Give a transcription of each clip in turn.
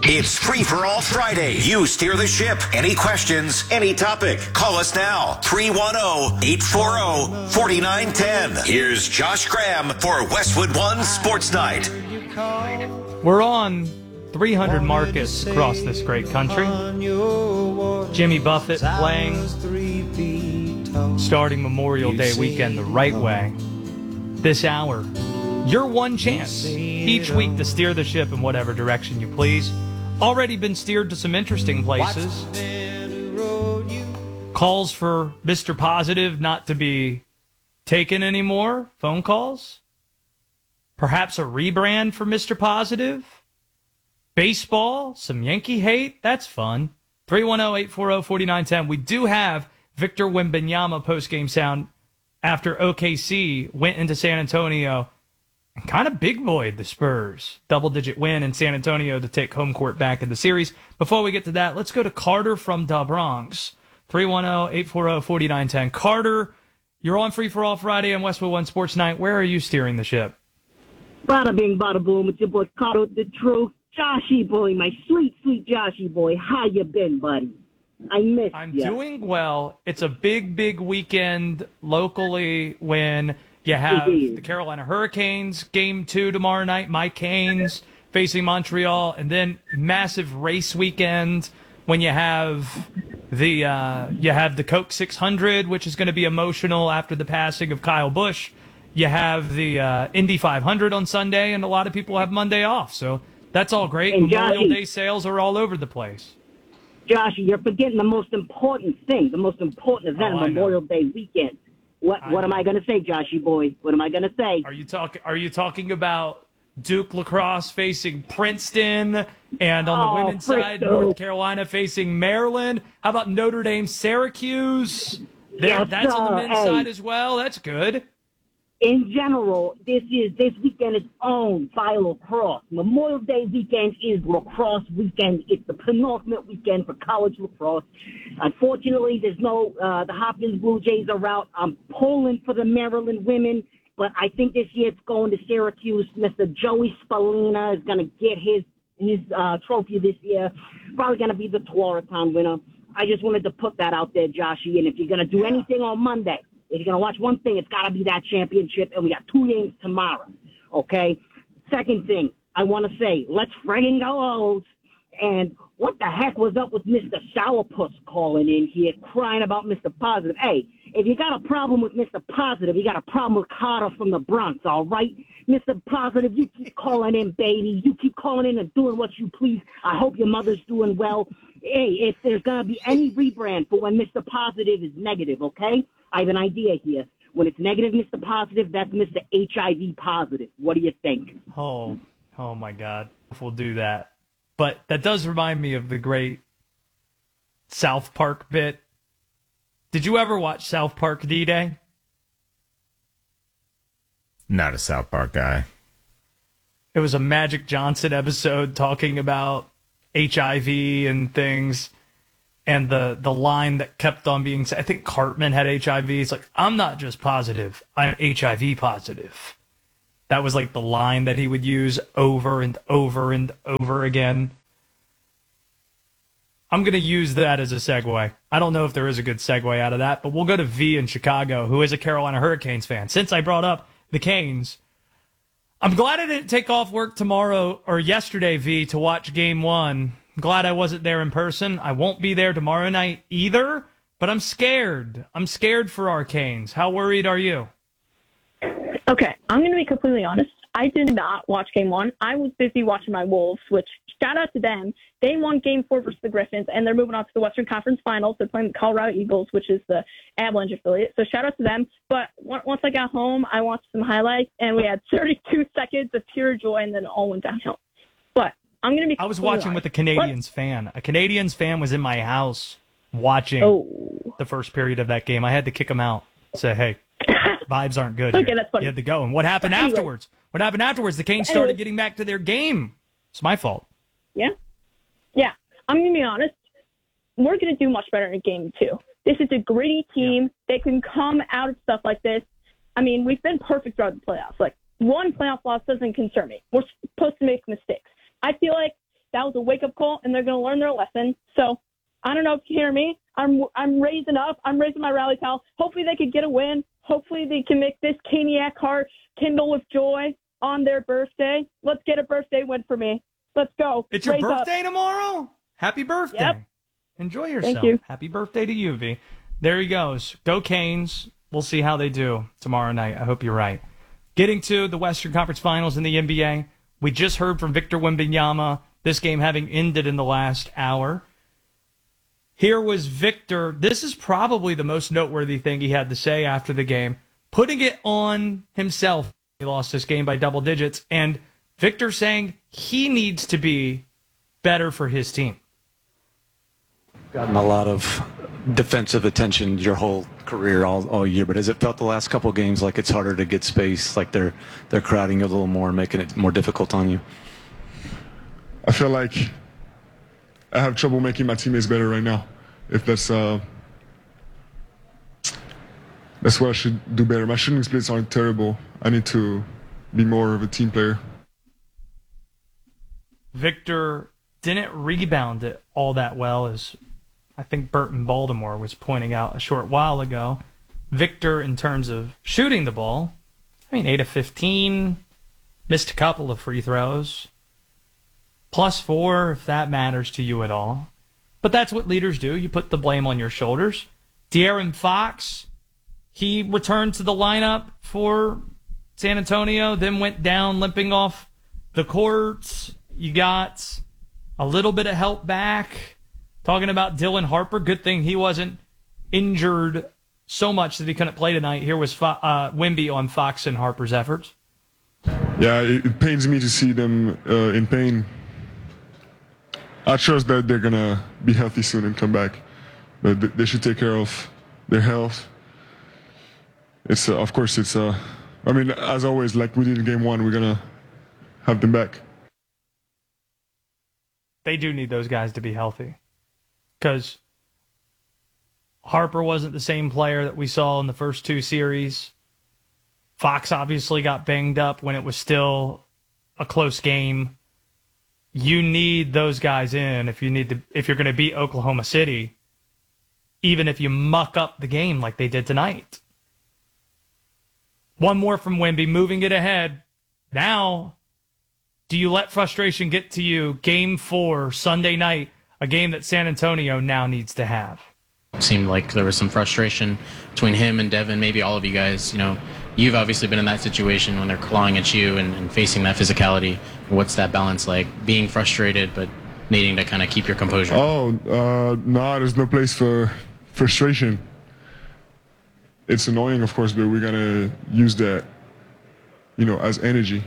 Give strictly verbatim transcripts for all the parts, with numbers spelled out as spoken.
It's Free for All Friday. You steer the ship. Any questions, any topic. Call us now. three one zero, eight four zero, four nine one zero. Here's Josh Graham for Westwood One Sports Night. We're on three hundred markets across this great country. Jimmy Buffett playing, starting Memorial Day weekend the right way. This hour, your one chance each week to steer the ship in whatever direction you please. Already been steered to some interesting places. Calls for Mister Positive not to be taken anymore. Phone calls. Perhaps a rebrand for Mister Positive. Baseball. Some Yankee hate. That's fun. three one zero, eight four zero, four nine one zero. We do have Victor Wembanyama postgame sound after O K C went into San Antonio and kind of big boyed the Spurs. Double-digit win in San Antonio to take home court back in the series. Before we get to that, let's go to Carter from the Bronx. three one zero, eight four zero, four nine one zero. Carter, you're on Free for All Friday on Westwood One Sports Night. Where are you steering the ship? Bada bing, bada boom. It's your boy Carter, the truth. Joshy boy, my sweet, sweet Joshy boy. How you been, buddy? I missed I'm you. doing well. It's a big, big weekend locally when you have the Carolina Hurricanes game two tomorrow night, my Canes facing Montreal, and then massive race weekend when you have the uh, you have the Coke six hundred, which is going to be emotional after the passing of Kyle Busch. You have the uh, Indy five hundred on Sunday, and a lot of people have Monday off, so that's all great. And Memorial Joshy, Day sales are all over the place. Josh, you're forgetting the most important thing, the most important event Oh, of Memorial Day weekend. What I what am know. I going to say, Joshy boy? What am I going to say? Are you talking? Are you talking about Duke lacrosse facing Princeton, and on the Oh, women's side, Princeton. North Carolina facing Maryland? How about Notre Dame, Syracuse? There, Yes, that's on the sir. men's Hey. side as well. That's good. In general, this is this weekend is owned by lacrosse. Memorial Day weekend is lacrosse weekend. It's the penultimate weekend for college lacrosse. Unfortunately, there's no uh, the Hopkins Blue Jays are out. I'm pulling for the Maryland women, but I think this year it's going to Syracuse. Mister Joey Spallina is going to get his his uh, trophy this year. Probably going to be the Tewaaraton winner. I just wanted to put that out there, Joshy. And if you're going to do anything on Monday, if you're going to watch one thing, it's got to be that championship, and we got two games tomorrow, okay? Second thing, I want to say, let's friggin' go O's. And what the heck was up with Mister Sourpuss calling in here, crying about Mister Positive? Hey, if you got a problem with Mister Positive, you got a problem with Carter from the Bronx, all right? Mister Positive, you keep calling in, baby. You keep calling in and doing what you please. I hope your mother's doing well. Hey, if there's going to be any rebrand for when Mister Positive is negative, okay? I have an idea here. When it's negative, Mister Positive, that's Mister H I V positive. What do you think? Oh, oh my God, we'll do that. But that does remind me of the great South Park bit. Did you ever watch South Park D-Day? Not a South Park guy. It was a Magic Johnson episode talking about H I V and things. And the, the line that kept on being said, I think Cartman had H I V. It's like, I'm not just positive, I'm H I V positive. That was like the line that he would use over and over and over again. I'm going to use that as a segue. I don't know if there is a good segue out of that, but we'll go to V in Chicago, who is a Carolina Hurricanes fan. Since I brought up the Canes, I'm glad I didn't take off work tomorrow or yesterday, V, to watch game one. I'm glad I wasn't there in person. I won't be there tomorrow night either, but I'm scared. I'm scared for our Canes. How worried are you? Okay, I'm going to be completely honest. I did not watch game one. I was busy watching my Wolves, which, shout out to them. They won game four versus the Griffins, and they're moving on to the Western Conference Finals. They're playing the Colorado Eagles, which is the Avalanche affiliate. So shout out to them. But once I got home, I watched some highlights, and we had thirty-two seconds of pure joy, and then it all went downhill. But I'm going to be I was watching with a Canadians Let's, fan. A Canadians fan was in my house watching oh. the first period of that game. I had to kick him out. Say, hey, vibes aren't good. Okay, here. that's funny. You had to go. And what happened Anyway. afterwards? What happened afterwards? The Canes started getting back to their game. It's my fault. Yeah. Yeah. I'm going to be honest. We're going to do much better in game two. This is a gritty team. Yeah. They can come out of stuff like this. I mean, we've been perfect throughout the playoffs. Like, one playoff loss doesn't concern me. We're supposed to make mistakes. I feel like that was a wake-up call, and they're going to learn their lesson. So I don't know if you hear me. I'm I'm raising up. I'm raising my rally towel. Hopefully they could get a win. Hopefully they can make this Caniac heart kindle with joy on their birthday. Let's get a birthday win for me. Let's go. It's your Raise birthday up. tomorrow? Happy birthday. Yep. Enjoy yourself. Thank you. Happy birthday to you, V. There he goes. Go Canes. We'll see how they do tomorrow night. I hope you're right. Getting to the Western Conference Finals in the N B A, we just heard from Victor Wembanyama, this game having ended in the last hour. Here was Victor. This is probably the most noteworthy thing he had to say after the game, putting it on himself. He lost this game by double digits, and Victor saying he needs to be better for his team. Gotten a lot of defensive attention your whole career, all, all year, but has it felt the last couple of games like it's harder to get space, like they're they're crowding you a little more, making it more difficult on you? I feel like I have trouble making my teammates better right now. If that's uh, that's what I should do better. My shooting splits aren't terrible. I need to be more of a team player. Victor didn't rebound it all that well, as I think Burton Baltimore was pointing out a short while ago. Victor, in terms of shooting the ball, I mean, eight of fifteen, missed a couple of free throws. Plus four, if that matters to you at all. But that's what leaders do. You put the blame on your shoulders. De'Aaron Fox, he returned to the lineup for San Antonio, then went down limping off the court. You got a little bit of help back. Talking about Dylan Harper, good thing he wasn't injured so much that he couldn't play tonight. Here was Fo- uh, Wemby on Fox and Harper's efforts. Yeah, it, it pains me to see them uh, in pain. I trust that they're going to be healthy soon and come back. But th- they should take care of their health. It's uh, Of course, it's, uh, I mean, as always, like we did in game one, we're going to have them back. They do need those guys to be healthy. Because Harper wasn't the same player that we saw in the first two series. Fox obviously got banged up when it was still a close game. You need those guys in if you need to, if you're going to beat Oklahoma City, even if you muck up the game like they did tonight. One more from Wemby, moving it ahead. Now, do you let frustration get to you? Game four, Sunday night, a game that San Antonio now needs to have. It seemed like there was some frustration between him and Devin, maybe all of you guys. You know, you've obviously been in that situation when they're clawing at you and, and facing that physicality. What's that balance like? Being frustrated, but needing to kind of keep your composure. Oh, uh, no, there's no place for frustration. It's annoying, of course, but we're going to use that, you know, as energy.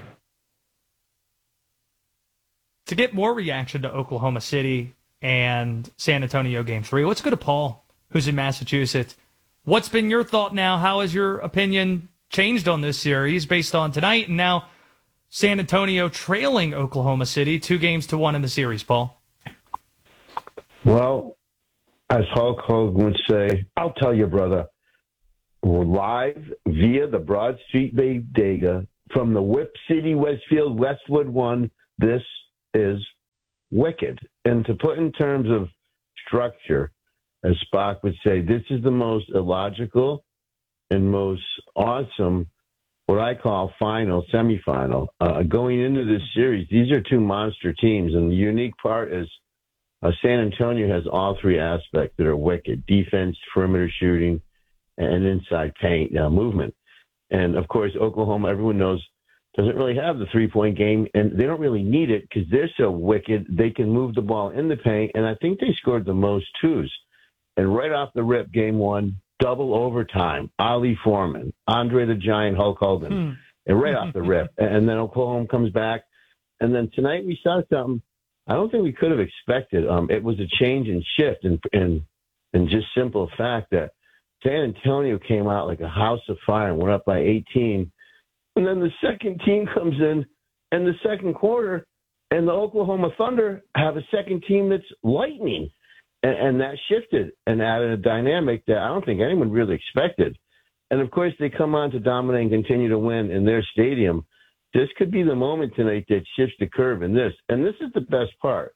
To get more reaction to Oklahoma City and San Antonio game three, let's go to Paul, who's in Massachusetts. What's been your thought now? How has your opinion changed on this series based on tonight and now San Antonio trailing Oklahoma City two games to one in the series, Paul? Well, as Hulk Hogan would say, I'll tell you, brother, we're live via the Broad Street Bodega from the Whip City Westfield Westwood One. This is wicked. And to put in terms of structure, as Spock would say, this is the most illogical and most awesome, what I call final, semifinal. Uh, going into this series, these are two monster teams. And the unique part is uh, San Antonio has all three aspects that are wicked: defense, perimeter shooting, and inside paint uh, movement. And, of course, Oklahoma, everyone knows, doesn't really have the three-point game, and they don't really need it because they're so wicked. They can move the ball in the paint, and I think they scored the most twos. And right off the rip, game one, double overtime, Ali Foreman, Andre the Giant, Hulk Hogan, hmm. and right off the rip. And then Oklahoma comes back. And then tonight we saw something I don't think we could have expected. Um, it was a change in shift, and and and just simple fact that San Antonio came out like a house of fire and went up by eighteen. And then the second team comes in in the second quarter, and the Oklahoma Thunder have a second team that's lightning. And, and that shifted and added a dynamic that I don't think anyone really expected. And, of course, they come on to dominate and continue to win in their stadium. This could be the moment tonight that shifts the curve in this. And this is the best part.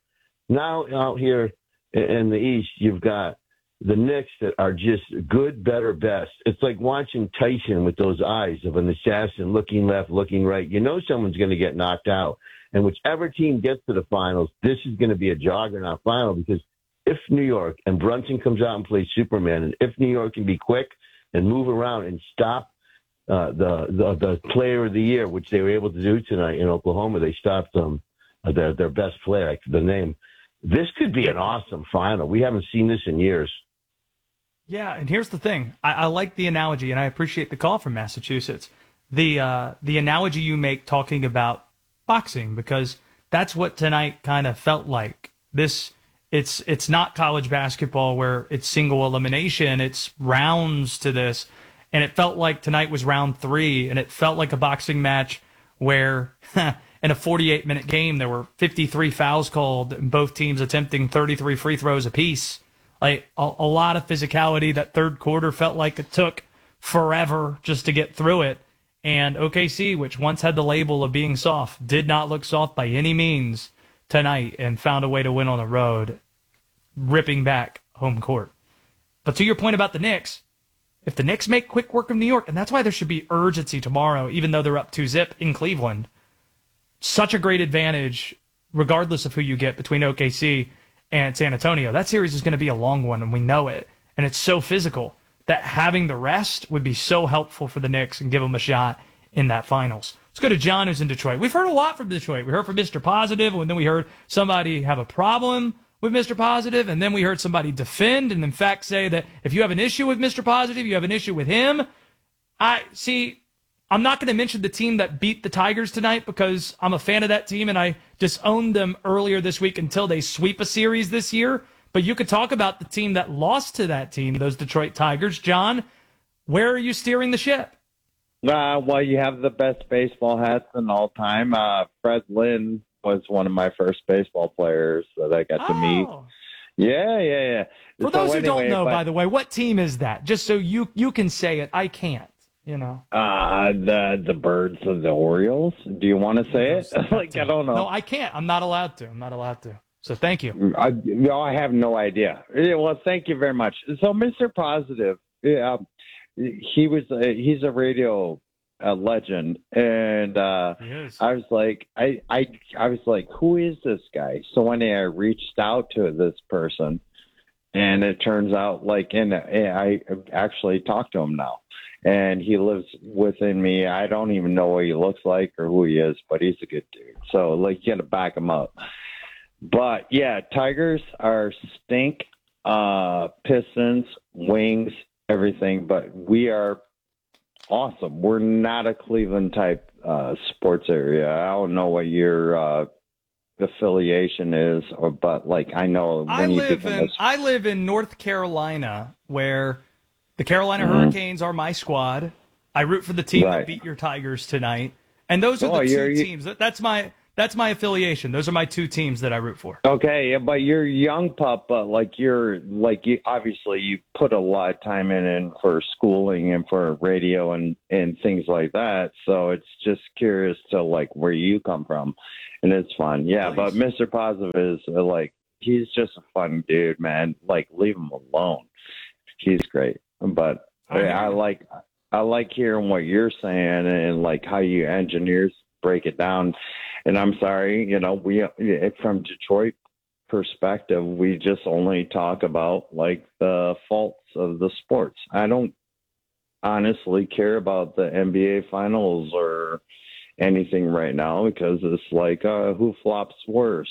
Now out here in the East, you've got the Knicks that are just good, better, best. It's like watching Tyson with those eyes of an assassin looking left, looking right. You know someone's going to get knocked out. And whichever team gets to the finals, this is going to be a juggernaut final because if New York and Brunson comes out and plays Superman, and if New York can be quick and move around and stop uh, the, the the player of the year, which they were able to do tonight in Oklahoma, they stopped them, uh, their, their best player, the name. This could be an awesome final. We haven't seen this in years. Yeah, and here's the thing. I, I like the analogy, and I appreciate the call from Massachusetts. The uh, the analogy you make talking about boxing, because that's what tonight kind of felt like. This it's it's not college basketball where it's single elimination. It's rounds to this, and it felt like tonight was round three, and it felt like a boxing match where in a forty-eight minute game there were fifty-three fouls called, and both teams attempting thirty-three free throws apiece. Like a, a lot of physicality. That third quarter felt like it took forever just to get through it. And O K C, which once had the label of being soft, did not look soft by any means tonight and found a way to win on the road, ripping back home court. But to your point about the Knicks, if the Knicks make quick work of New York, and that's why there should be urgency tomorrow, even though they're up two zip in Cleveland, such a great advantage, regardless of who you get between O K C and San Antonio. That series is going to be a long one, and we know it. And it's so physical that having the rest would be so helpful for the Knicks and give them a shot in that finals. Let's go to John, who's in Detroit. We've heard a lot from Detroit. We heard from Mister Positive, and then we heard somebody have a problem with Mister Positive, and then we heard somebody defend and, in fact, say that if you have an issue with Mister Positive, you have an issue with him. I see. I'm not going to mention the team that beat the Tigers tonight because I'm a fan of that team, and I disowned them earlier this week until they sweep a series this year. But you could talk about the team that lost to that team, those Detroit Tigers. John, where are you steering the ship? Uh, well, you have the best baseball hats in all time. Uh, Fred Lynn was one of my first baseball players that I got oh. to meet. Yeah, yeah, yeah. For so those who anyway, don't know, but, by the way, what team is that? Just so you you can say it. I can't, you know. Uh, the the Birds of the Orioles. Do you want to say it? like, I don't know. No, I can't. I'm not allowed to. I'm not allowed to. So thank you. I, no, I have no idea. Yeah, well, thank you very much. So, Mister Positive, yeah, he was a, he's a radio uh, legend, and uh, I was like, I, I, I was like, who is this guy? So one day I reached out to this person, and it turns out like, and I actually talked to him now, and he lives within me. I don't even know what he looks like or who he is, but he's a good dude. So like, you got to back him up. But yeah, Tigers are stink, uh, Pistons, Wings, everything. But we are awesome. We're not a Cleveland type uh, sports area. I don't know what your uh, affiliation is, or but like I know when I you live think in of this- I live in North Carolina, where the Carolina Mhm. Hurricanes are my squad. I root for the team Right. that beat your Tigers tonight, and those are Oh, the 2 you're- you- teams. That- That's my that's my affiliation. Those are my two teams that I root for. Okay, yeah, but you're young pup, but like you're like you obviously you put a lot of time in, in for schooling and for radio and and things like that. So it's just curious to like where you come from, and it's fun. Yeah, Please. but Mister Positive is uh, like he's just a fun dude, man. Like leave him alone. He's great, but I hear I, I you. like I like hearing what you're saying and like how you engineers break it down. And I'm sorry, you know, we from Detroit perspective, we just only talk about like the faults of the sports. I don't honestly care about the N B A finals or anything right now because it's like uh, who flops worse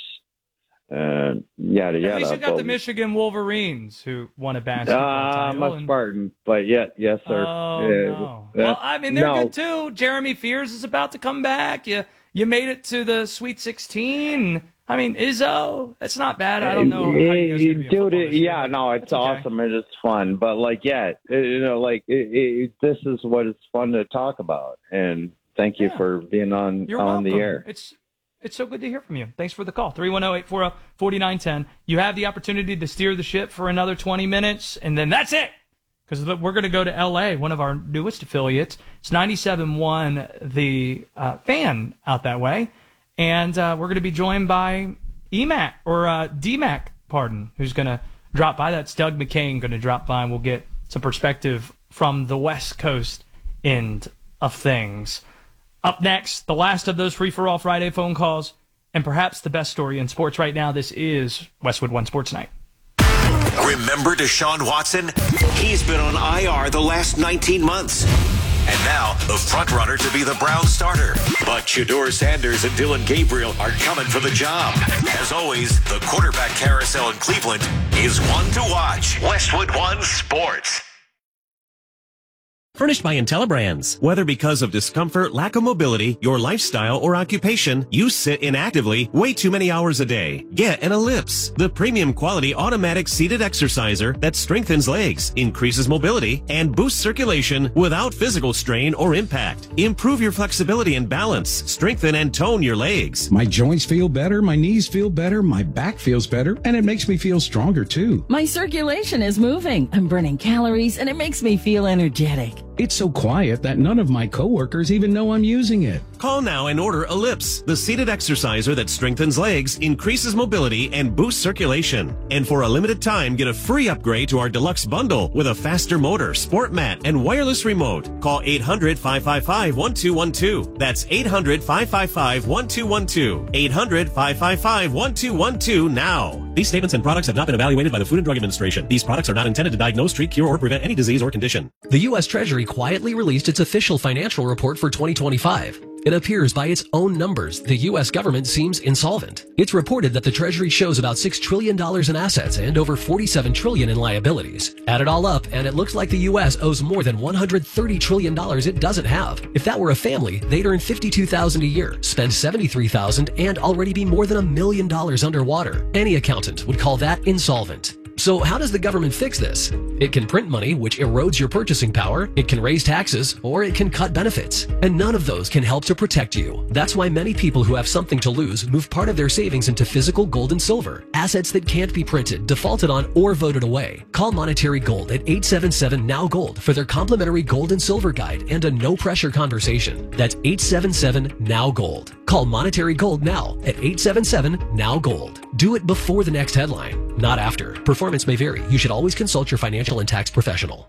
and yada At yada. least you got But- the Michigan Wolverines who won a basketball Uh, I'm title. a and- Spartan, but yeah, yes, sir. Oh, Yeah, no. yeah. Well, I mean, they're No. good, too. Jeremy Fears is about to come back. You you made it to the Sweet sixteen. I mean, Izzo, that's not bad. I don't know how you guys are gonna be in Dude, football it, this year, yeah, but no, it's that's okay. awesome and it's fun. But like, yeah, it, you know, like it, it, this is what it's fun to talk about. And thank you Yeah. for being on You're on welcome. the air. It's it's so good to hear from you. Thanks for the call. three one zero, eight four zero, four nine one zero. You have the opportunity to steer the ship for another twenty minutes, and then that's it. Because we're going to go to L A, one of our newest affiliates. It's ninety-seven point one, the uh, fan out that way. And uh, we're going to be joined by E MAC, or uh, D MAC, pardon, who's going to drop by. That's Doug McCain going to drop by, and we'll get some perspective from the West Coast end of things. Up next, the last of those Free-for-All Friday phone calls, and perhaps the best story in sports right now. This is Westwood One Sports Night. Remember Deshaun Watson? He's been on I R the last nineteen months. And now, the front-runner to be the Browns starter. But Shedeur Sanders and Dillon Gabriel are coming for the job. As always, the quarterback carousel in Cleveland is one to watch. Westwood One Sports. Furnished by IntelliBrands. Whether because of discomfort, lack of mobility, your lifestyle, or occupation, you sit inactively way too many hours a day. Get an Ellipse, the premium quality automatic seated exerciser that strengthens legs, increases mobility, and boosts circulation without physical strain or impact. Improve your flexibility and balance, strengthen and tone your legs. My joints feel better, my knees feel better, my back feels better, and it makes me feel stronger too. My circulation is moving, I'm burning calories, and it makes me feel energetic. It's so quiet that none of my coworkers even know I'm using it. Call now and order Ellipse, the seated exerciser that strengthens legs, increases mobility, and boosts circulation. And for a limited time, get a free upgrade to our deluxe bundle with a faster motor, sport mat, and wireless remote. Call eight hundred, five five five, one two one two. That's eight hundred, five five five, one two one two. eight hundred, five five five, one two one two now. These statements and products have not been evaluated by the Food and Drug Administration. These products are not intended to diagnose, treat, cure, or prevent any disease or condition. The U S Treasury quietly released its official financial report for twenty twenty-five. It appears by its own numbers, the U S government seems insolvent. It's reported that the Treasury shows about six trillion dollars in assets and over forty-seven trillion dollars in liabilities. Add it all up, and it looks like the U S owes more than one hundred thirty trillion dollars it doesn't have. If that were a family, they'd earn fifty-two thousand dollars a year, spend seventy-three thousand dollars, and already be more than a million dollars underwater. Any accountant would call that insolvent. So how does the government fix this? It can print money, which erodes your purchasing power, it can raise taxes, or it can cut benefits. And none of those can help to protect you. That's why many people who have something to lose move part of their savings into physical gold and silver, assets that can't be printed, defaulted on, or voted away. Call Monetary Gold at eight seven seven, N O W Gold for their complimentary gold and silver guide and a no-pressure conversation. That's eight seven seven, N O W Gold. Call Monetary Gold now at eight seven seven, N O W Gold. Do it before the next headline, not after. Performance may vary. You should always consult your financial and tax professional.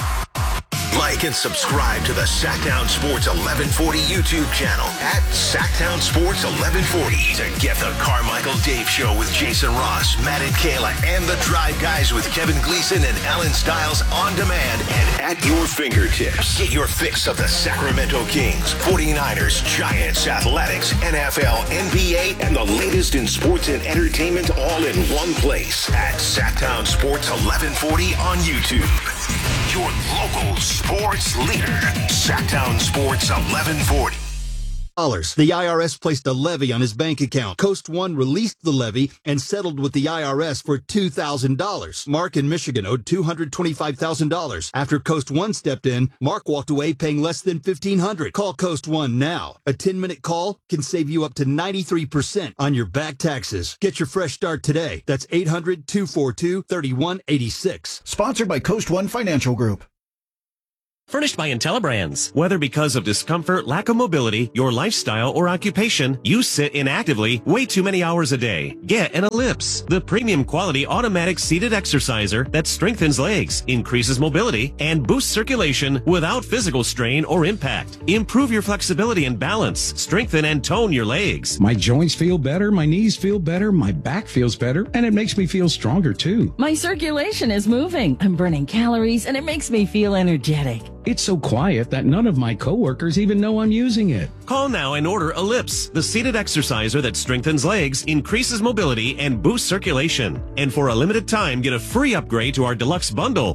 Like and subscribe to the Sacktown Sports eleven forty YouTube channel at Sacktown Sports eleven forty to get the Carmichael Dave Show with Jason Ross, Matt and Kayla, and the Drive Guys with Kevin Gleason and Alan Stiles on demand and at your fingertips. Get your fix of the Sacramento Kings, forty-niners, Giants, Athletics, N F L, N B A, and the latest in sports and entertainment all in one place at Sacktown Sports eleven forty on YouTube. Your local sports leader, Sacktown Sports eleven forty. The I R S placed a levy on his bank account. Coast One released the levy and settled with the I R S for two thousand dollars. Mark in Michigan owed two hundred twenty-five thousand dollars. After Coast One stepped in, Mark walked away paying less than fifteen hundred dollars. Call Coast One now. A ten-minute call can save you up to ninety-three percent on your back taxes. Get your fresh start today. That's eight hundred, two four two, three one eight six. Sponsored by Coast One Financial Group. Furnished by IntelliBrands. Whether because of discomfort, lack of mobility, your lifestyle, or occupation, you sit inactively way too many hours a day. Get an Ellipse, the premium quality automatic seated exerciser that strengthens legs, increases mobility, and boosts circulation without physical strain or impact. Improve your flexibility and balance, strengthen and tone your legs. My joints feel better, my knees feel better, my back feels better, and it makes me feel stronger too. My circulation is moving, I'm burning calories, and it makes me feel energetic. It's so quiet that none of my coworkers even know I'm using it. Call now and order Ellipse, the seated exerciser that strengthens legs, increases mobility, and boosts circulation. And for a limited time, get a free upgrade to our deluxe bundle